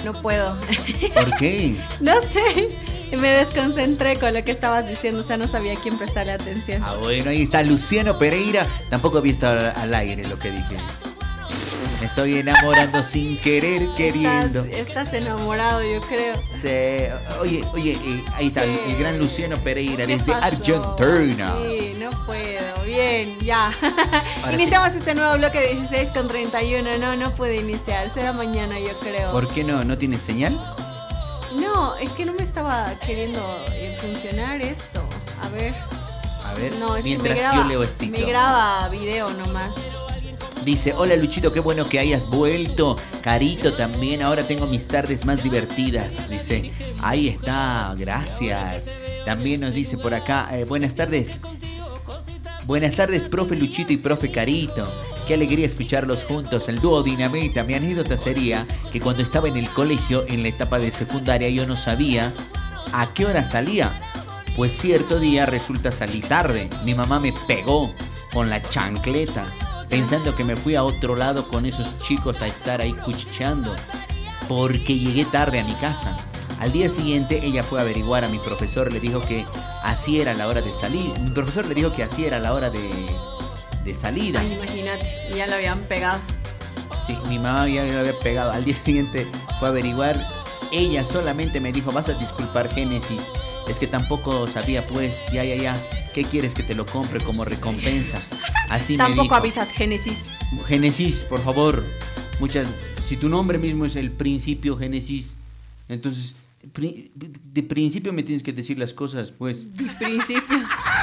no puedo. ¿Por qué? No sé, me desconcentré con lo que estabas diciendo, o sea, no sabía a quién prestarle atención. Ah, bueno, ahí está Luciano Pereira. Tampoco había estado al aire lo que dije. Me estoy enamorando sin querer, queriendo. Estás enamorado, yo creo. Sí. Oye, ahí está el gran Luciano Pereira desde pasó? Argentina. Sí, no puedo. Bien, ya. Ahora Iniciamos sí. este nuevo bloque de 16:31. No puede iniciar. Será mañana, yo creo. ¿Por qué no? ¿No tiene señal? No, es que no me estaba queriendo funcionar esto. A ver. A ver, No, es mientras que me graba, yo leo estito. me graba video nomás. Dice, hola Luchito, qué bueno que hayas vuelto. Carito también, ahora tengo mis tardes más divertidas. Dice, ahí está, gracias. También nos dice por acá, buenas tardes. Buenas tardes, profe Luchito y profe Carito. Qué alegría escucharlos juntos, el dúo Dinamita. Mi anécdota sería que cuando estaba en el colegio, en la etapa de secundaria, yo no sabía a qué hora salía. Pues cierto día resulta salí tarde. Mi mamá me pegó con la chancleta, pensando que me fui a otro lado con esos chicos a estar ahí cuchicheando, porque llegué tarde a mi casa. Al día siguiente ella fue a averiguar a mi profesor, le dijo que así era la hora de salir. Mi profesor le dijo que así era la hora de salida. Ay, imagínate, ya lo habían pegado. Sí, mi mamá ya me había pegado. Al día siguiente fue a averiguar. Ella solamente me dijo, vas a disculpar Génesis, es que tampoco sabía pues, ya. ¿Qué quieres que te lo compre como recompensa? Así me dijo. Tampoco avisas Génesis. Génesis, por favor. Si tu nombre mismo es el principio Génesis, entonces de principio me tienes que decir las cosas, pues. De principio.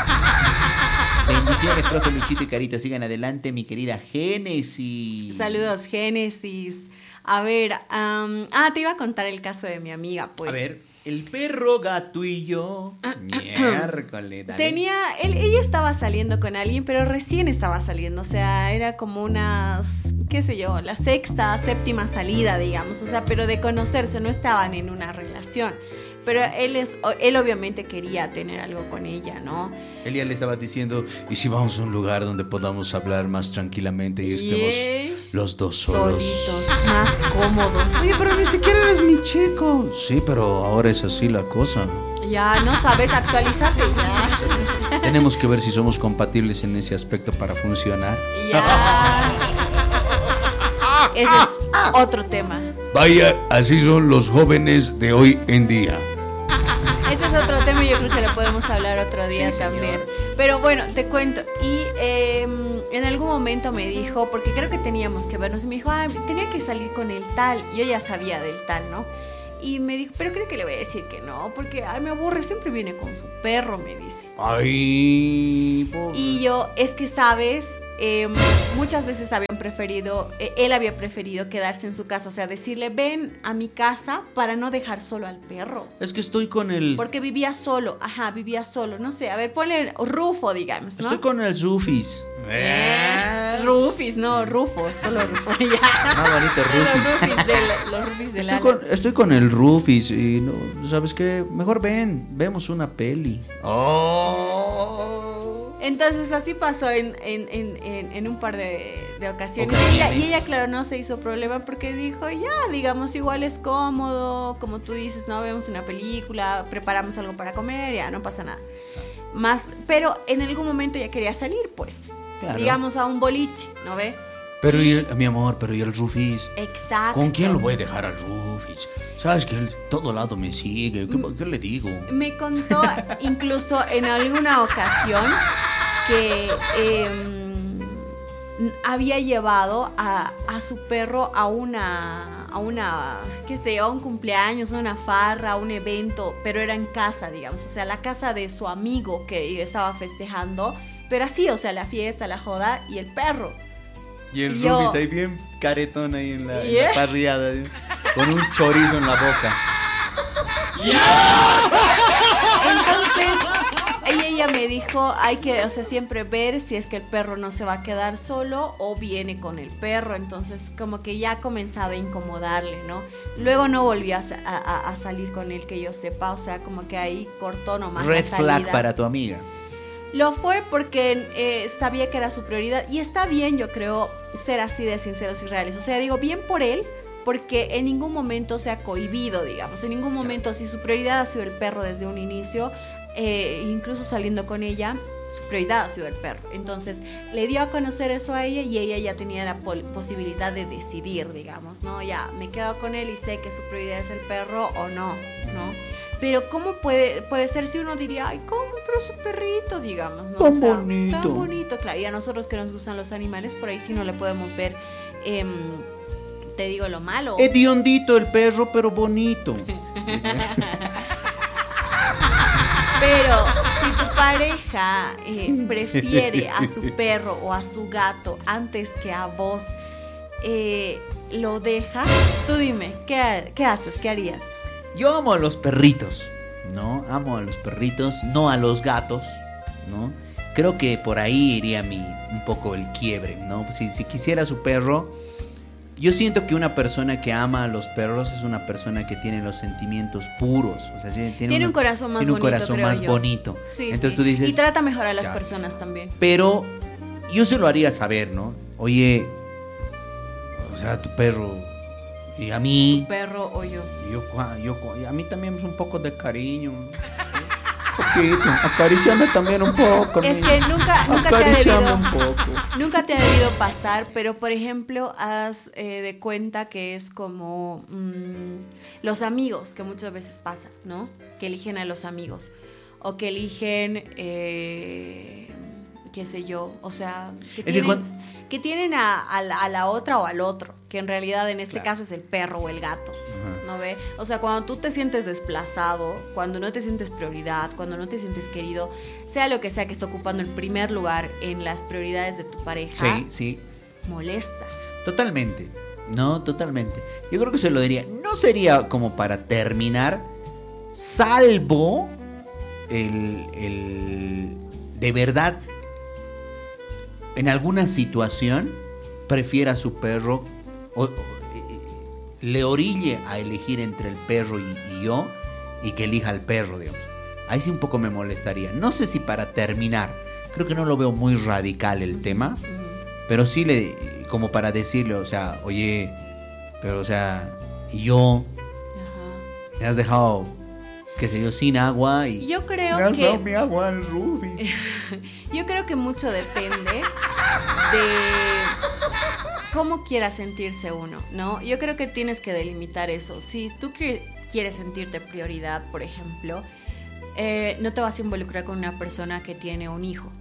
Bendiciones, profe Luchito y Carita. Sigan adelante, mi querida Génesis. Saludos, Génesis. A ver, te iba a contar el caso de mi amiga, pues. A ver, el perro, gato y yo. Miércoles, dale. Ella estaba saliendo con alguien, pero recién estaba saliendo, o sea, era como unas, qué sé yo, la sexta, séptima salida, digamos, o sea, pero de conocerse, no estaban en una relación. Pero él obviamente quería tener algo con ella, ¿no? Él ya le estaba diciendo, ¿y si vamos a un lugar donde podamos hablar más tranquilamente y estemos los dos solos? Solitos, más cómodos. Oye, pero ni siquiera eres mi chico. Sí, pero ahora es así la cosa. Ya, no sabes, actualizarte ya. Tenemos que ver si somos compatibles en ese aspecto para funcionar. Ya. Ese es otro tema. Vaya, así son los jóvenes de hoy en día. Ese es otro tema y yo creo que lo podemos hablar otro día también. Pero bueno, te cuento. Y en algún momento me dijo, porque creo que teníamos que vernos, y me dijo, tenía que salir con el tal. Yo ya sabía del tal, ¿no? Y me dijo, pero creo que le voy a decir que no, porque me aburre, siempre viene con su perro, me dice. Ay, pobre. Y yo, es que sabes, muchas veces él había preferido quedarse en su casa, o sea, decirle, ven a mi casa para no dejar solo al perro. Es que estoy con el... Porque vivía solo, no sé, a ver, ponle Rufo, digamos, ¿no? Estoy con el Zufis. Rufis, no, Rufo, solo Rufo, ya. Más bonito, Rufis. Los Rufis del ala. Estoy con el Rufis y no, ¿sabes qué? Mejor vemos una peli. Entonces así pasó en un par de ocasiones. Y ella, claro, no se hizo problema porque dijo, ya, digamos, igual es cómodo, como tú dices, no, vemos una película, preparamos algo para comer, ya, no pasa nada. Pero en algún momento ya quería salir, pues, claro. Digamos, a un boliche, ¿no ve? Pero mi amor, ¿y el Rufis? Exacto. ¿Con quién lo voy a dejar al Rufis? Sabes que él todo lado me sigue. ¿Qué le digo? Me contó incluso en alguna ocasión que había llevado a su perro a un cumpleaños, a una farra, a un evento, pero era en casa, digamos, o sea, la casa de su amigo que estaba festejando, pero así, o sea, la fiesta, la joda y el perro. Y el Rufis ahí bien caretón ahí en la parrillada, con un chorizo en la boca. Entonces, ella me dijo, hay que, o sea, siempre ver si es que el perro no se va a quedar solo o viene con el perro. Entonces, como que ya comenzaba a incomodarle, ¿no? Luego no volví a salir con él, que yo sepa, o sea, como que ahí cortó nomás Red las salidas. flag para tu amiga. Lo fue porque sabía que era su prioridad y está bien, yo creo, ser así de sinceros y reales. O sea, digo, bien por él, porque en ningún momento se ha cohibido, digamos, en ningún momento, si su prioridad ha sido el perro desde un inicio, incluso saliendo con ella, su prioridad ha sido el perro. Entonces le dio a conocer eso a ella y ella ya tenía la posibilidad de decidir, digamos, ¿no? Ya me quedo con él y sé que su prioridad es el perro o no, ¿no? Pero ¿cómo puede ser si uno diría, ay, ¿cómo? Pero su perrito, digamos, ¿no? Tan bonito. Tan bonito, claro. Y a nosotros que nos gustan los animales, por ahí sí no le podemos ver, te digo lo malo. Hediondito el perro, pero bonito. Pero si tu pareja prefiere a su perro o a su gato antes que a vos, lo deja, tú dime, ¿qué haces? ¿Qué harías? Yo amo a los perritos, ¿no? Amo a los perritos, no a los gatos, ¿no? Creo que por ahí iría un poco el quiebre, ¿no? Si quisiera su perro, yo siento que una persona que ama a los perros es una persona que tiene los sentimientos puros, o sea, tiene un corazón más tiene un bonito, corazón más bonito. Sí, entonces sí. tú dices, y trata mejor a las personas también. Pero yo se lo haría saber, ¿no? Oye, o sea, tu perro y a mí. Tu perro o yo. Y a mí también es un poco de cariño. Poquito, acaríciame también un poco. Es que nunca te ha debido pasar, pero por ejemplo, haz de cuenta que es como los amigos, que muchas veces pasa, ¿no? Que eligen a los amigos o que eligen, qué sé yo, o sea, que tienen a la otra o al otro, que en realidad en este caso es el perro o el gato. ¿No ve? O sea, cuando tú te sientes desplazado, cuando no te sientes prioridad, cuando no te sientes querido, sea lo que sea que esté ocupando el primer lugar en las prioridades de tu pareja, sí, molesta. Totalmente, no, totalmente. Yo creo que se lo diría. No sería como para terminar, salvo el de verdad, en alguna situación, prefiera a su perro o le orille a elegir entre el perro y yo, y que elija al perro, digamos. Ahí sí un poco me molestaría. No sé si para terminar, creo que no lo veo muy radical el tema, pero sí como para decirle, o sea, oye, pero o sea, yo me has dejado, qué sé yo, sin agua y yo creo me has dado mi agua al Ruby. Yo creo que mucho depende de cómo quiera sentirse uno, ¿no? Yo creo que tienes que delimitar eso. Si tú quieres sentirte prioridad, por ejemplo, no te vas a involucrar con una persona que tiene un hijo,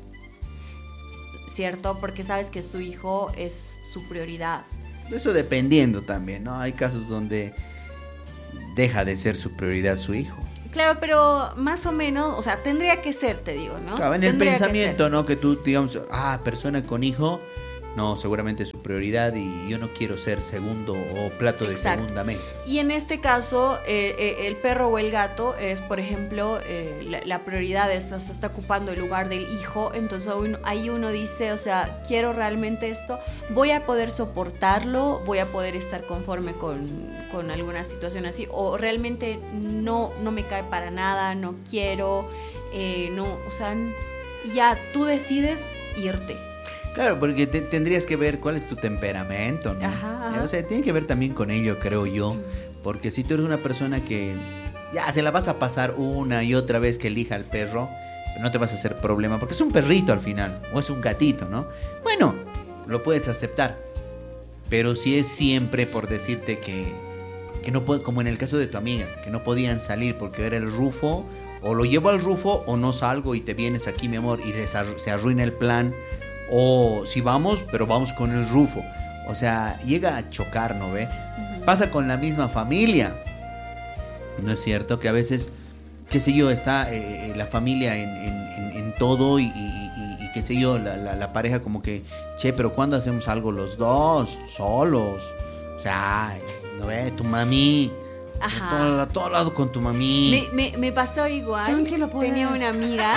¿cierto? Porque sabes que su hijo es su prioridad. Eso dependiendo también, ¿no? Hay casos donde deja de ser su prioridad su hijo. Claro, pero más o menos, o sea, tendría que ser, te digo, ¿no? Claro, en el pensamiento, ¿no? Que tú, digamos, persona con hijo, no, seguramente es su prioridad y yo no quiero ser segundo o plato de segunda mesa. Y en este caso, el perro o el gato es, por ejemplo, la prioridad está ocupando el lugar del hijo, entonces ahí uno dice, o sea, quiero realmente esto, voy a poder soportarlo, voy a poder estar conforme con alguna situación así, o realmente no me cae para nada, no quiero, no, o sea, ya tú decides irte. Claro, porque tendrías que ver cuál es tu temperamento, ¿no? Ajá. O sea, tiene que ver también con ello, creo yo. Porque si tú eres una persona que ya se la vas a pasar una y otra vez que elija al perro, pero no te vas a hacer problema, porque es un perrito al final, o es un gatito, ¿no? Bueno, lo puedes aceptar. Pero si es siempre por decirte que no puede, como en el caso de tu amiga, que no podían salir porque era el Rufo, o lo llevo al Rufo o no salgo y te vienes aquí, mi amor, y se arruina el plan. O si vamos, pero vamos con el Rufo. O sea, llega a chocar, ¿no ve? Pasa con la misma familia. ¿No es cierto? Que a veces, qué sé yo, está la familia en todo y qué sé yo, la pareja como que, che, pero ¿cuándo hacemos algo los dos, solos? O sea, ¿no ve? Tu mami... Ajá. A todo lado con tu mami. Me pasó igual. Tranquilo, pues. Tenía una amiga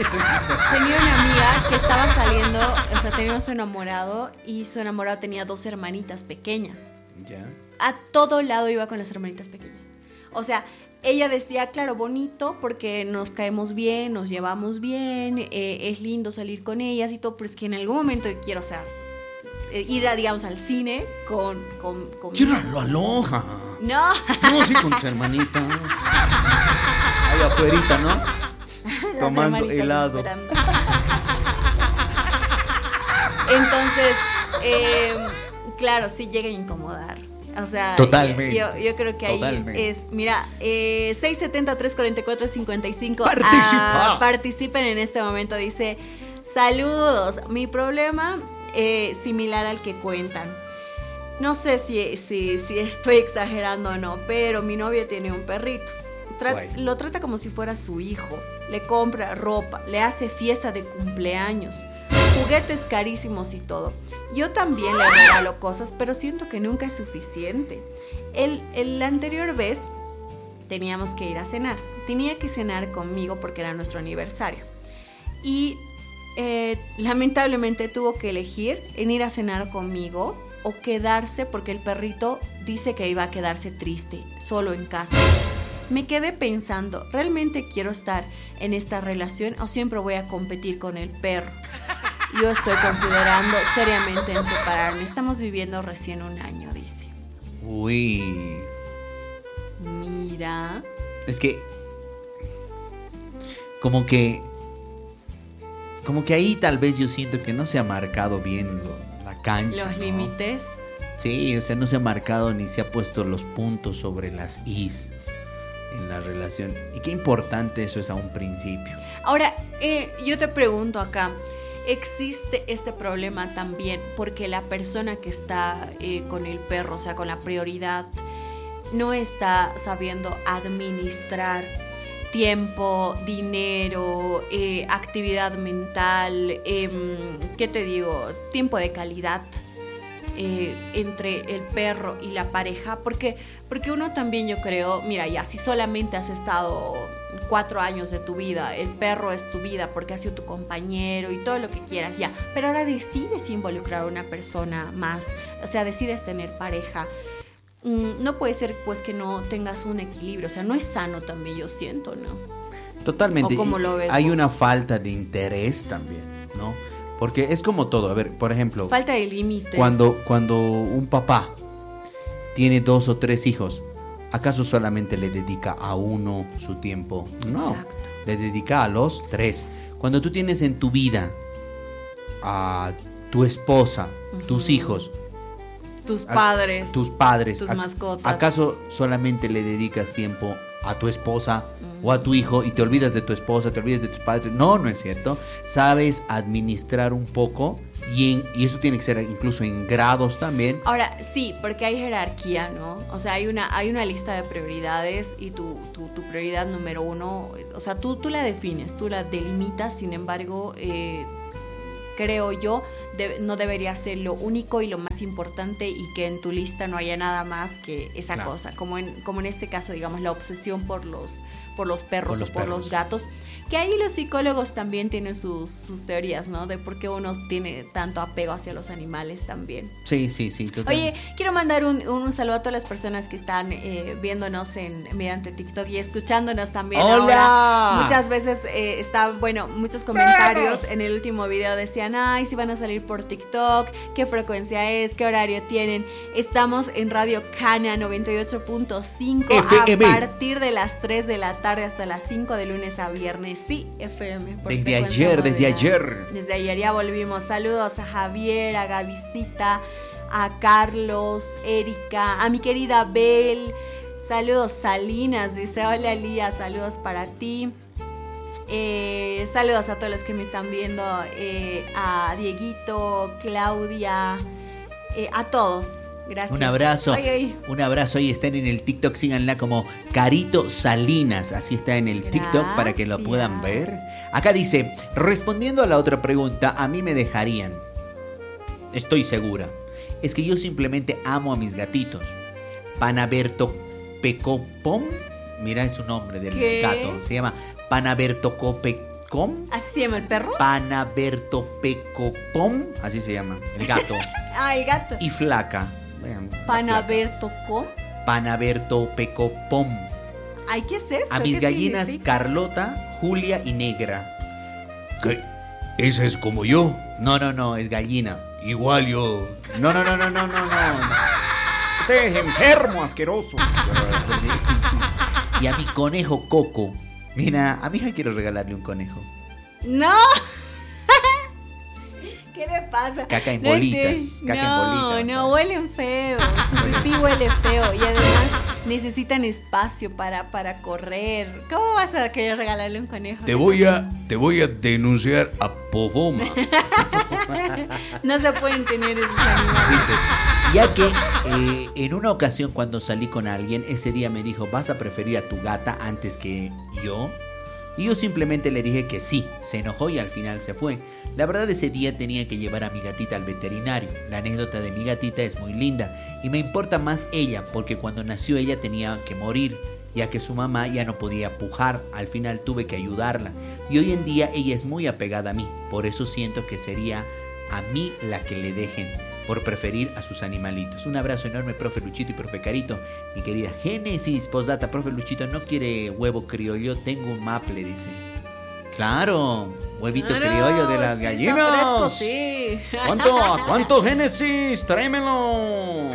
que estaba saliendo, o sea, teníamos un enamorado y su enamorado tenía 2 hermanitas pequeñas. Ya. A todo lado iba con las hermanitas pequeñas. O sea, ella decía, claro, bonito porque nos caemos bien, nos llevamos bien, es lindo salir con ellas y todo, pero es que en algún momento quiero, o sea, ir digamos, al cine con Llévalo a Loja. No. No, sí, con tu hermanita. Ahí afuerita, ¿no? Las Tomando hermanitas helado. esperando. Entonces, claro, sí llega a incomodar. O sea, totalmente. Yo creo que ahí Totalmente. es, mira, 670-344-55. Participa. Participen en este momento, dice, saludos, mi problema similar al que cuentan. No sé si estoy exagerando o no, pero mi novio tiene un perrito. Lo trata como si fuera su hijo. Le compra ropa, le hace fiesta de cumpleaños, juguetes carísimos y todo. Yo también le regalo cosas, pero siento que nunca es suficiente. La anterior vez teníamos que ir a cenar. Tenía que cenar conmigo porque era nuestro aniversario. Y lamentablemente tuvo que elegir en ir a cenar conmigo o quedarse porque el perrito dice que iba a quedarse triste, solo en casa. Me quedé pensando, ¿realmente quiero estar en esta relación o siempre voy a competir con el perro? Yo estoy considerando seriamente en separarme. Estamos viviendo recién 1 año, dice. Uy. Mira. Es que como que ahí tal vez yo siento que no se ha marcado bien la cancha. Los ¿no? límites. Sí, o sea, no se ha marcado ni se ha puesto los puntos sobre las is en la relación. Y qué importante eso es a un principio. Ahora, yo te pregunto acá, ¿existe este problema también porque la persona que está con el perro, o sea, con la prioridad, no está sabiendo administrar tiempo, dinero, actividad mental, ¿qué te digo? Tiempo de calidad entre el perro y la pareja? Porque uno también, yo creo, mira, ya si solamente has estado 4 años de tu vida, el perro es tu vida porque ha sido tu compañero y todo lo que quieras, ya, pero ahora decides involucrar a una persona más, o sea, decides tener pareja. No puede ser pues que no tengas un equilibrio, o sea, no es sano también, yo siento, ¿no? Totalmente. ¿O cómo lo ves Hay vos? una falta de interés también, ¿no? Porque es como todo. A ver, por ejemplo, Falta de límites. cuando un papá tiene 2 o 3 hijos, ¿acaso solamente le dedica a uno su tiempo? No, Exacto. le dedica a los 3. Cuando tú tienes en tu vida a tu esposa, tus hijos, tus padres, tus mascotas, ¿acaso solamente le dedicas tiempo a tu esposa o a tu hijo y te olvidas de tu esposa, te olvidas de tus padres? No, no es cierto. Sabes administrar un poco y eso tiene que ser incluso en grados también. Ahora, sí, porque hay jerarquía, ¿no? O sea, hay una lista de prioridades y tu prioridad número 1, o sea, tú la defines, tú la delimitas, sin embargo, creo yo, no debería ser lo único y lo más importante y que en tu lista no haya nada más que esa Claro. cosa, como en este caso, digamos, la obsesión por los perros o por los gatos, que ahí los psicólogos también tienen sus teorías, ¿no? De por qué uno tiene tanto apego hacia los animales también. Sí, totalmente. Oye, quiero mandar un saludo a todas las personas que están viéndonos mediante TikTok y escuchándonos también. ¡Hola! Ahora. Muchas veces muchos comentarios en el último video decían, ay, si van a salir por TikTok, qué frecuencia es, qué horario tienen. Estamos en Radio Cana 98.5 FM. a partir de las 3 de la tarde hasta las 5 de lunes a viernes. Sí, FM. por Desde frecuencia ayer, modulada. desde ayer. Desde ayer ya volvimos. Saludos a Javier, a Gavisita, a Carlos, Erika, a mi querida Bel. Saludos Salinas, dice hola Lía, saludos para ti. Saludos a todos los que me están viendo, a Dieguito, Claudia, a todos. Gracias. Un abrazo. Ay. Un abrazo. Ahí están en el TikTok. Síganla como Carito Salinas. Así está en el TikTok para que lo puedan ver. Acá dice, respondiendo a la otra pregunta, a mí me dejarían. Estoy segura. Es que yo simplemente amo a mis gatitos. Panaberto Pecopom. Mira, es su nombre del gato. Se llama Panaberto Copecom. ¿Así se llama el perro? Panaberto Pecopom. Así se llama el gato. El gato. Y Flaca. Vean, Panaberto Co. Panaberto Pecopom. Ay, ¿qué es eso? A mis ¿Qué gallinas significa? Carlota, Julia y Negra. ¿Qué? ¿Esa es como yo? No, es gallina. igual yo. No. Usted es enfermo, asqueroso. Y a mi conejo Coco. Mira, a mi hija quiero regalarle un conejo. ¡No! ¿Qué le pasa? Caca en bolitas. No, huelen feo. Su pipí huele feo. Y además necesitan espacio para correr. ¿Cómo vas a querer regalarle un conejo? Te voy a denunciar a Povoma. No se pueden tener esos animales. Dice, ya que en una ocasión cuando salí con alguien, ese día me dijo, ¿vas a preferir a tu gata antes que yo? Y yo simplemente le dije que sí. Se enojó y al final se fue. La verdad, ese día tenía que llevar a mi gatita al veterinario. La anécdota de mi gatita es muy linda y me importa más ella porque cuando nació ella tenía que morir, ya que su mamá ya no podía pujar. Al final tuve que ayudarla y hoy en día ella es muy apegada a mí. Por eso siento que sería a mí la que le dejen por preferir a sus animalitos. Un abrazo enorme, profe Luchito y profe Carito. Mi querida Génesis, postdata, profe Luchito no quiere huevo criollo, tengo un maple, dice. Claro, huevito criollo de las gallinas. Está fresco, sí. ¿Cuánto, Génesis? Tráemelo.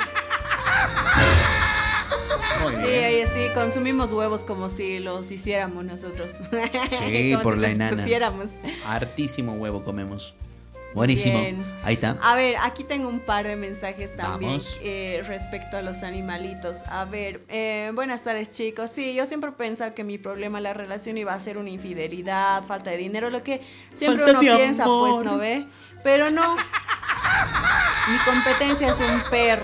Sí, consumimos huevos como si los hiciéramos nosotros. Sí, por si la los enana. Pusiéramos. Hartísimo huevo comemos. Buenísimo. Bien. Ahí está. A ver, aquí tengo un par de mensajes también Vamos. Respecto a los animalitos. A ver, buenas tardes, chicos. Sí, yo siempre pensaba que mi problema en la relación iba a ser una infidelidad, falta de dinero, lo que siempre Falta uno de piensa, amor. pues, ¿no ve? Pero no. Mi competencia es un perro.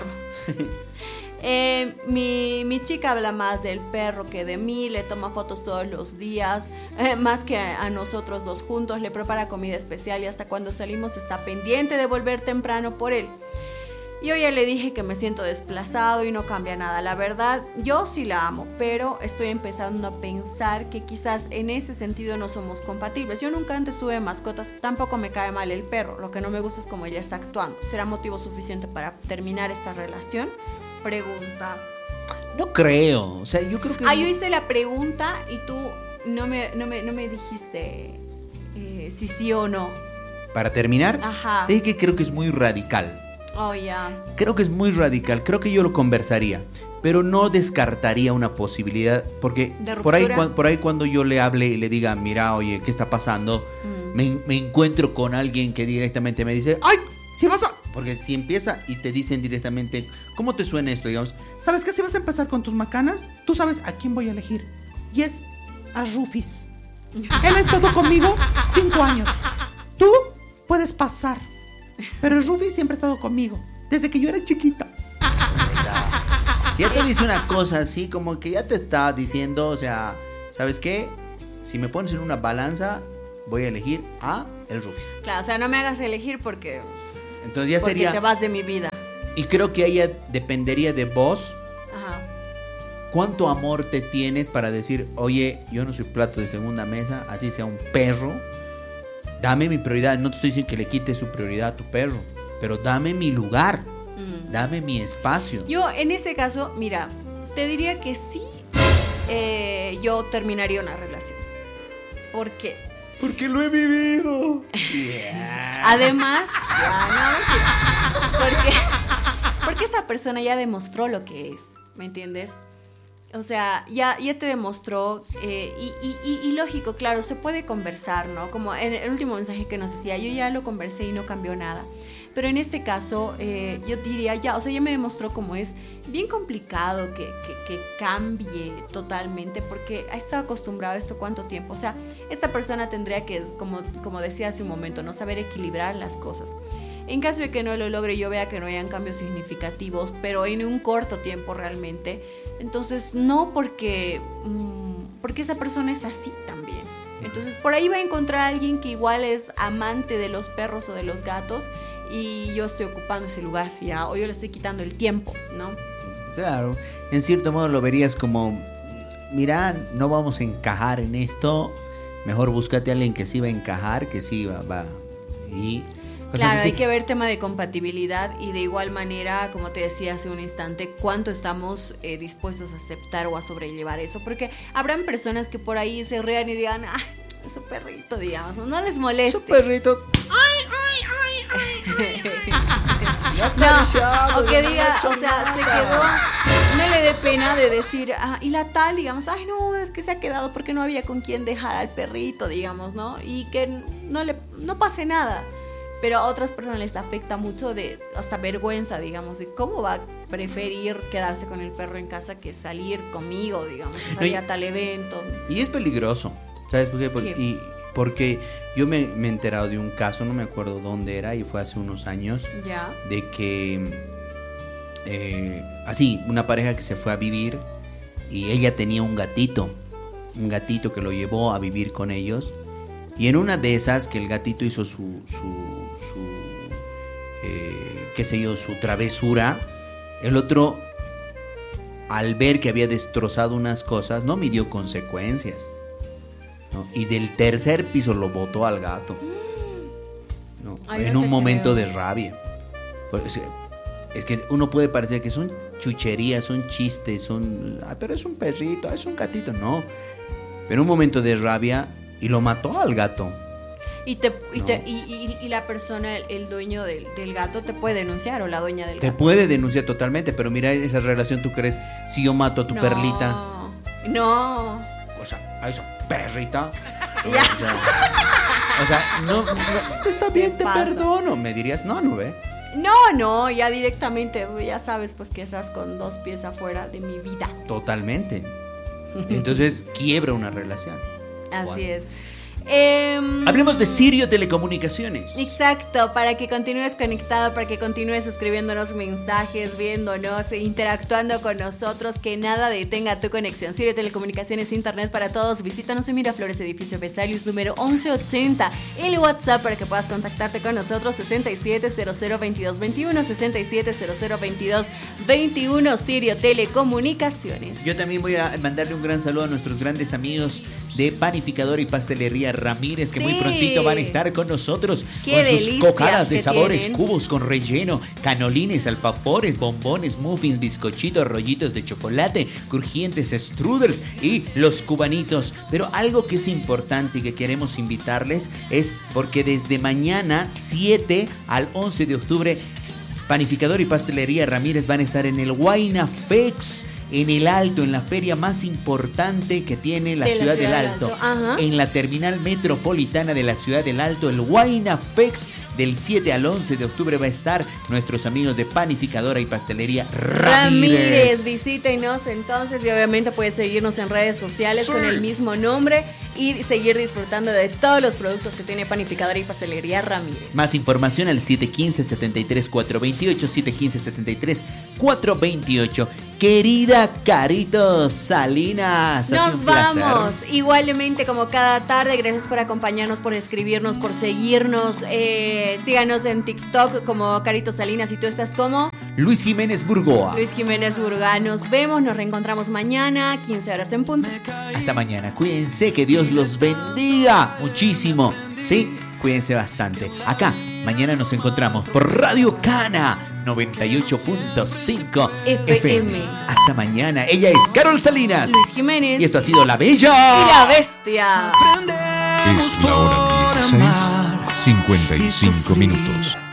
Mi chica habla más del perro que de mí, le toma fotos todos los días, más que a nosotros dos juntos, le prepara comida especial y hasta cuando salimos está pendiente de volver temprano por él. Yo ya le dije que me siento desplazado y no cambia nada. La verdad, yo sí la amo, pero estoy empezando a pensar que quizás en ese sentido no somos compatibles. Yo nunca antes tuve mascotas, tampoco me cae mal el perro. Lo que no me gusta es cómo ella está actuando. ¿Será motivo suficiente para terminar esta relación? Pregunta. No creo, o sea, yo creo que... Yo hice la pregunta y tú no me dijiste si sí o no. Para terminar, Ajá. es que creo que es muy radical. Oh, ya. Creo que es muy radical, creo que yo lo conversaría, pero no descartaría una posibilidad, porque ¿De por ahí, ruptura? cuando yo le hable y le diga, mira, oye, ¿qué está pasando? Me encuentro con alguien que directamente me dice, ¡ay! Si vas a... Porque si empieza y te dicen directamente, ¿cómo te suena esto? Digamos, ¿sabes qué? Si vas a empezar con tus macanas, tú sabes a quién voy a elegir. Y es a Rufis. Él ha estado conmigo 5 años. Tú puedes pasar, pero Rufis siempre ha estado conmigo, desde que yo era chiquita. si ya te dice una cosa así, como que ya te está diciendo, o sea, ¿sabes qué? Si me pones en una balanza, voy a elegir a el Rufis. Claro, o sea, no me hagas elegir porque Entonces ya porque sería... te vas de mi vida. Y creo que ella dependería de vos. Ajá. ¿Cuánto amor te tienes para decir, oye, yo no soy plato de segunda mesa, así sea un perro? Dame mi prioridad. No te estoy diciendo que le quites su prioridad a tu perro, pero dame mi lugar, dame mi espacio. Yo en ese caso, mira, te diría que sí, yo terminaría una relación. ¿Por qué? Porque lo he vivido. Además, porque esa persona ya demostró lo que es, ¿me entiendes? O sea, ya te demostró y lógico, claro, se puede conversar, ¿no? Como en el último mensaje que nos decía, yo ya lo conversé y no cambió nada. Pero en este caso, yo diría ya, o sea, ya me demostró cómo es bien complicado que cambie totalmente, porque ha estado acostumbrado a esto cuánto tiempo. O sea, esta persona tendría que, como decía hace un momento, no saber equilibrar las cosas. En caso de que no lo logre, yo vea que no hayan cambios significativos, pero en un corto tiempo realmente. Entonces, no porque esa persona es así también. Entonces, por ahí va a encontrar a alguien que igual es amante de los perros o de los gatos y yo estoy ocupando ese lugar, ya, o yo le estoy quitando el tiempo, ¿no? Claro, en cierto modo lo verías como, mira, no vamos a encajar en esto, mejor búscate a alguien que sí va a encajar, que sí va. Y claro, hay que ver tema de compatibilidad y de igual manera, como te decía hace un instante, cuánto estamos dispuestos a aceptar o a sobrellevar eso, porque habrán personas que por ahí se rían y digan, ay, su perrito, digamos, no les moleste. Su perrito. No, o que diga, o sea, se quedó, no le dé pena de decir, y la tal, digamos, ay no, es que se ha quedado porque no había con quién dejar al perrito, digamos, ¿no? Y que no pase nada. Pero a otras personas les afecta mucho de hasta vergüenza, digamos, de cómo va a preferir quedarse con el perro en casa que salir conmigo, digamos, salir a tal evento. Y es peligroso, ¿sabes por qué? Porque yo me he enterado de un caso, no me acuerdo dónde era, y fue hace unos años, ¿Ya? de que, así, una pareja que se fue a vivir y ella tenía un gatito que lo llevó a vivir con ellos. Y en una de esas que el gatito hizo su qué sé yo, su travesura, el otro, al ver que había destrozado unas cosas, no midió consecuencias, ¿no? Y del tercer piso lo botó al gato, ¿no? Ay, En no un te momento creo. de rabia. Es que uno puede parecer que son chucherías, son chistes, pero es un perrito, es un gatito, no. Pero en un momento de rabia, y lo mató al gato. Y la persona, el dueño del gato, te puede denunciar, o la dueña del Te gato. puede denunciar totalmente, pero mira esa relación, ¿tú crees? Si yo mato a tu perlita, No. o sea, a esa perrita, Ya. o sea, no, está bien, te pasa. perdono. Me dirías, no ve. No, ya directamente, ya sabes pues que estás con 2 pies afuera de mi vida. Totalmente. Entonces, quiebra una relación. Así Bueno. es. Hablemos de Sirio Telecomunicaciones. Exacto, para que continúes conectado, para que continúes escribiéndonos mensajes, viéndonos, interactuando con nosotros, que nada detenga tu conexión. Sirio Telecomunicaciones, internet para todos. Visítanos en Miraflores, edificio Vesalius, número 1180. El WhatsApp para que puedas contactarte con nosotros, 67002221, 67002221, Sirio Telecomunicaciones. Yo también voy a mandarle un gran saludo a nuestros grandes amigos de Panificador y Pastelería Ramírez, que muy Sí. prontito van a estar con nosotros. Qué con sus delicias cocadas de que sabores, tienen. cubos con relleno, canolines, alfafores, bombones, muffins, bizcochitos, rollitos de chocolate, crujientes strudels y los cubanitos. Pero algo que es importante y que queremos invitarles es porque desde mañana 7 al 11 de octubre Panificador y Pastelería Ramírez van a estar en el Huayna Fex, en el Alto, en la feria más importante que tiene la ciudad del Alto. Ajá. En la terminal metropolitana de la ciudad del Alto, el Huayna Fex. Del 7 al 11 de octubre va a estar nuestros amigos de Panificadora y Pastelería Ramírez. Visítenos entonces, y obviamente puedes seguirnos en redes sociales Sí. con el mismo nombre y seguir disfrutando de todos los productos que tiene Panificadora y Pastelería Ramírez. Más información al 715-73-428, 715-73-428. Querida Carito Salinas, ha sido Nos un placer. vamos, igualmente como cada tarde. Gracias por acompañarnos, por escribirnos, por seguirnos. Síganos en TikTok como Carito Salinas, y tú estás como Luis Jiménez Burgoa. Luis Jiménez Burga. Nos vemos, nos reencontramos mañana, 15 horas en punto. Hasta mañana. Cuídense, que Dios los bendiga muchísimo. ¿Sí? Cuídense bastante. Acá, mañana nos encontramos por Radio Cana 98.5 FM. Hasta mañana. Ella es Carol Salinas. Luis Jiménez Y esto ha sido La Bella y la Bestia. Es la hora 16:55 minutos.